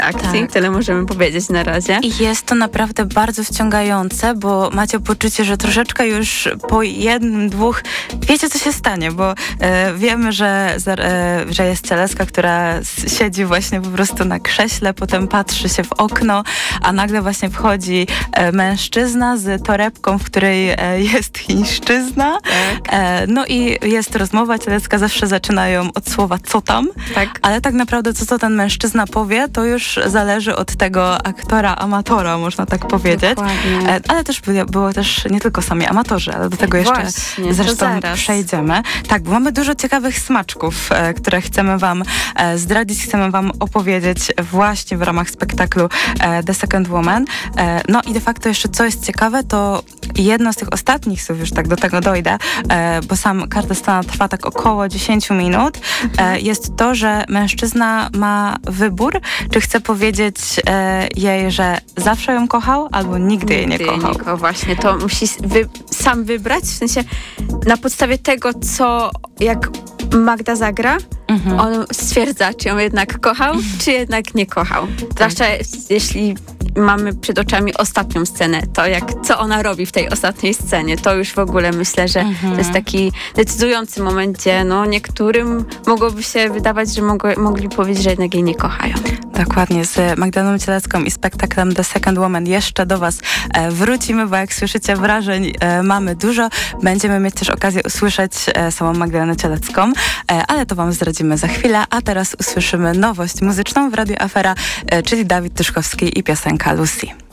akcji. Tak. Tyle możemy powiedzieć na razie. I jest to naprawdę bardzo wciągające, bo macie poczucie, że troszeczkę już po jednym, dwóch wiecie, co się stanie, bo wiemy, że jest Cielewska, która siedzi właśnie po prostu na krześle, potem patrzy się w okno, a nagle właśnie wchodzi mężczyzna z torebką, w której jest chińszczyzna. Tak. No i jest rozmowa, Cielewska zawsze zaczyna ją od słowa co tam, tak. Ale tak naprawdę co ten mężczyzna powie, to już zależy od tego aktora, amatora, można tak powiedzieć. Dokładnie. Ale też było też nie tylko sami amatorzy, ale do tego jeszcze właśnie, zresztą przejdziemy. Tak, bo mamy dużo ciekawych smaczków, które chcemy wam zdradzić, chcemy wam opowiedzieć właśnie w ramach spektaklu The Second Woman. No i de facto jeszcze co jest ciekawe, to jedno z tych ostatnich słów, już tak do tego dojdę, bo sam karta stana trwa tak około 10 minut, jest to, że mężczyzna ma wybór, czy chce powiedzieć jej, że zawsze ją kochał, albo nigdy jej nie kochał. Właśnie, to musi sam wybrać, w sensie na podstawie tego, co jak Magda zagra, on stwierdza, czy ją jednak kochał, czy jednak nie kochał. Zwłaszcza jeśli mamy przed oczami ostatnią scenę, to co ona robi w tej ostatniej scenie, to już w ogóle myślę, że to jest taki decydujący moment, gdzie niektórym mogłoby się wydawać, że mogli powiedzieć, że jednak jej nie kochają. Dokładnie, z Magdaleną Cielewską i spektaklem The Second Woman jeszcze do was wrócimy, bo jak słyszycie, wrażeń mamy dużo. Będziemy mieć też okazję usłyszeć samą Magdalenę Cielewską, ale to wam zdradzimy za chwilę, a teraz usłyszymy nowość muzyczną w Radiu Afera, czyli Dawid Tyszkowski i piosenka Lucy.